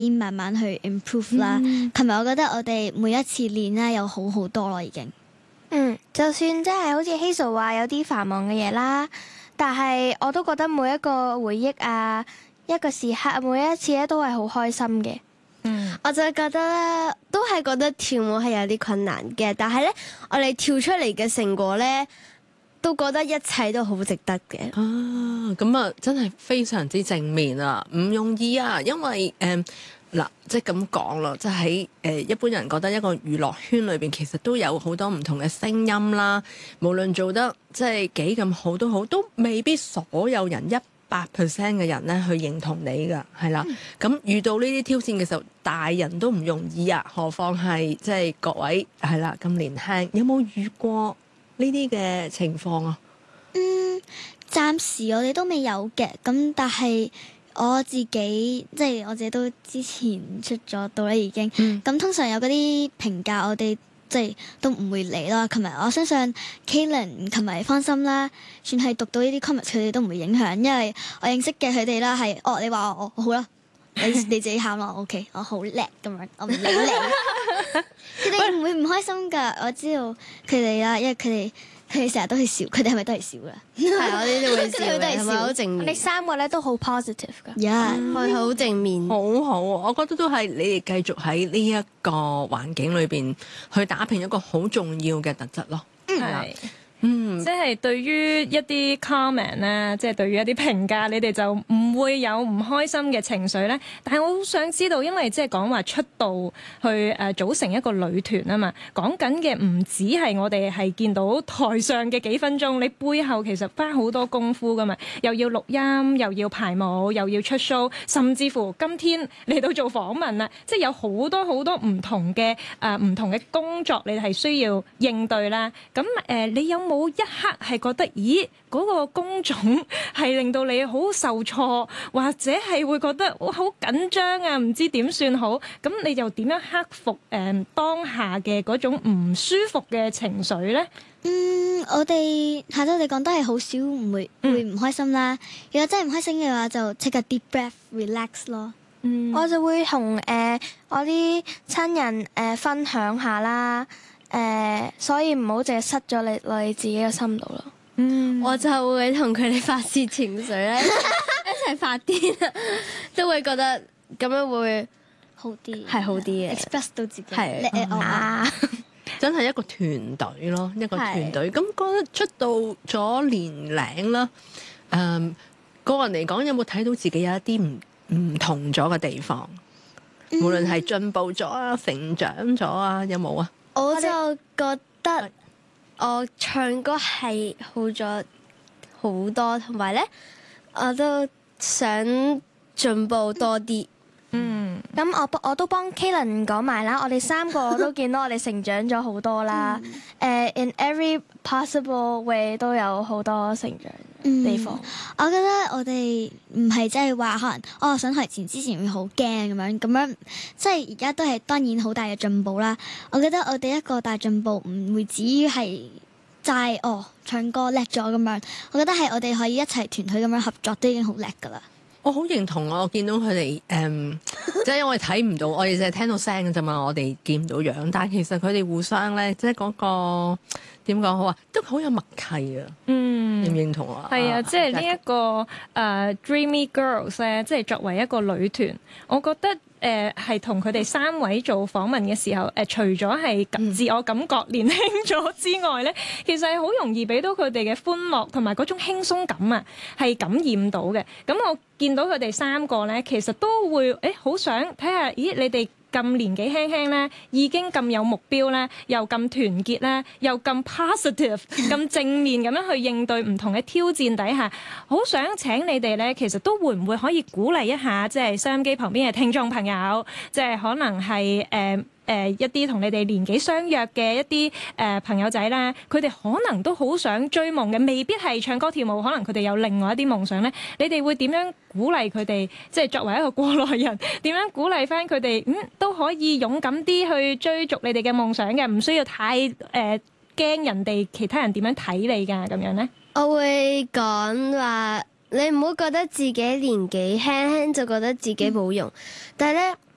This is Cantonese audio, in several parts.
慢慢去 improve 啦。同埋我覺得我哋每一次練咧又好好多咯，已經。 就算真係好似 Hazel 話有啲繁忙嘅嘢啦，但係我都覺得每一個回憶啊，一個時刻，每一次咧都係好開心嘅。 我就覺得咧，都係覺得跳舞係有啲困難嘅，但係咧，我哋跳出嚟嘅成果咧，都覺得一切都好值得嘅。 咁啊，真係非常之正面啊，唔容易啊，因為嗱，即係咁講咯，即係喺一般人覺得一個娛樂圈裏邊，其實都有好多唔同嘅聲音啦。無論做得即係幾咁好都好，都未必所有人100% 嘅人咧去認同你㗎，係啦。咁遇到呢啲挑戰嘅時候，大人都唔容易啊，何況係即係各位係啦咁年輕，有冇遇過呢啲嘅情況啊？ 暫時我哋都未有嘅，咁但係我自己即係我自己都之前出咗道啦已經，咁通常有嗰啲評價我哋即係都唔會理啦。同埋我相信 Kalen 同埋方心啦，算係讀到呢啲 comment 佢哋都唔會影響，因為我認識嘅佢哋啦係你話我好啦，你自己喊啦，OK， 我好叻咁樣，我唔理你。佢哋唔會唔開心㗎，我知道佢哋啦，因為佢哋成日都係笑，佢哋係咪都係笑㗎？ 係我哋都會笑嘅，係咪好正面？ 我哋3個咧都好 positive 㗎， 係好正面， 好好，我覺得都係你哋繼續喺呢一個環境裏邊去打拼一個好重要嘅特質咯。 係。即係對於一啲 comment 咧，即係對於一啲評價，你哋就唔會有唔開心嘅情緒咧。但係我好想知道，因為即係講話出道去組成一個女團啊嘛，講緊嘅唔止係我哋係見到台上嘅幾分鐘，你背後其實花好多功夫噶嘛，又要錄音，又要排舞，又要出 show， 甚至乎今天嚟到做訪問啦，即係有好多好多唔同嘅唔同嘅工作，你係需要應對啦。咁你有冇一刻係覺得，咦嗰個工種係令到你好受挫，或者係會覺得我好緊張啊，唔知點算好？咁你又點樣克服當下嘅嗰種唔舒服嘅情緒咧？ 我哋下咗我哋講都係好少唔會唔開心啦。如果真係唔開心嘅話，就 take a deep breath relax 咯。 我就會同我啲親人分享下啦。所以唔好淨係塞咗落你自己嘅心度咯。 我就會同佢哋發泄情緒咧，一齊發癲啊，都會覺得咁樣會好啲， 係好啲嘅 express 到自己。 係真係一個團隊咯，一個團隊。咁覺得出道咗年齡啦，個人嚟講有冇睇到自己有一啲唔同咗嘅地方？無論係進步咗啊、成長咗啊，有冇啊？ 我就覺得我唱歌係好咗好多，同埋咧我都想進步多啲。 咁我都幫 Kalen 講埋啦，我哋3個都見到我哋成長咗好多啦。In every possible way 都有好多成長地方。 我覺得我哋唔係真係話可能上台前之前會好驚咁樣，即係而家都係當然好大嘅進步啦。我覺得我哋一個大進步唔會至於係齋唱歌叻咗咁樣，我覺得係我哋可以一齊團隊咁樣合作都已經好叻㗎啦。 我好認同我見到佢哋即係因為睇唔到，我哋淨係聽到聲嘅啫嘛，我哋見唔到樣。但係其實佢哋互相咧，即係嗰個點講好啊，都好有默契啊。認唔認同啊？ 係啊，即係呢一個Dreamy Girls 咧，即係作為一個女團，我覺得係同佢哋3位做訪問嘅時候，除咗係自我感覺年輕咗之外咧，其實係好容易俾到佢哋嘅歡樂同埋嗰種輕鬆感啊，係感染到嘅。咁我見到佢哋3個咧，其實都會好想睇下，咦你哋咁年紀輕輕咧，已經咁有目標咧，又咁團結咧，又咁 positive 咁正面咁樣去應對唔同嘅挑戰底下，好想請你哋咧，其實都會唔會可以鼓勵一下，即係收音機旁邊嘅聽眾朋友，即係可能係一啲同你哋年紀相若嘅一啲朋友仔啦，佢哋可能都好想追夢嘅，未必係唱歌跳舞，可能佢哋有另外一啲夢想咧。你哋會點樣鼓勵佢哋？即係作為一個過來人，點樣鼓勵翻佢哋？都可以勇敢啲去追逐你哋嘅夢想嘅，唔需要太驚人哋其他人點樣睇你㗎咁樣咧。 我會講話，你唔好覺得自己年紀輕輕就覺得自己冇用，但係咧。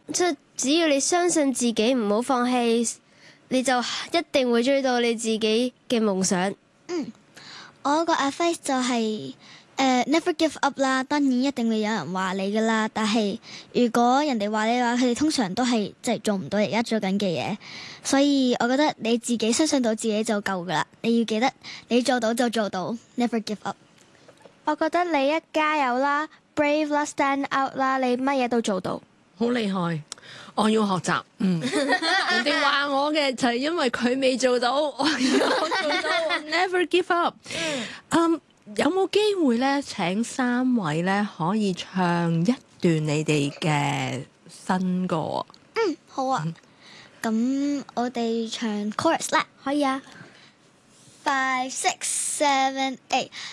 即係只要你相信自己，唔好放棄，你就一定會追到你自己嘅夢想。 我個 advice 就係never give up 啦。當然一定會有人話你噶啦，但係如果人哋話你嘅話，佢哋通常都係即係做唔到而家做緊嘅嘢。所以我覺得你自己相信到自己就夠噶啦。你要記得你做到就做到，never give up。 我覺得你一加油啦，brave 啦，stand out 啦，你乜嘢都做到。 好厲害！我要學習。人哋話我嘅就係因為佢未做到，我要做到，never give up。有冇機會咧請3位咧可以唱一段你哋嘅新歌啊？ 好啊。咁我哋唱 chorus 啦。 可以啊。 5, 6, 7, 8